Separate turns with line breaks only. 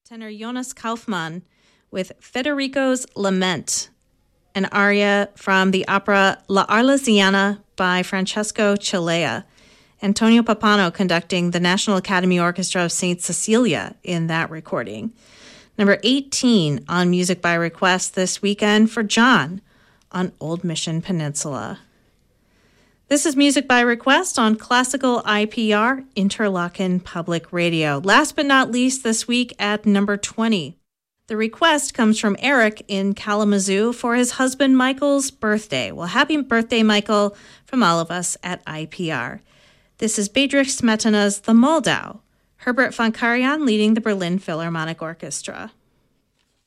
Tenor Jonas Kaufmann with Federico's Lament, an aria from the opera La Arlesiana by Francesco Cilea. Antonio Pappano conducting the National Academy Orchestra of St. Cecilia in that recording. Number 18 on Music by Request this weekend for John on Old Mission Peninsula. This is Music by Request on Classical IPR, Interlochen Public Radio. Last but not least this week at number 20. The request comes from Eric in Kalamazoo for his husband Michael's birthday. Well, happy birthday, Michael, from all of us at IPR. This is Bedřich Smetana's The Moldau, Herbert von Karajan leading the Berlin Philharmonic Orchestra.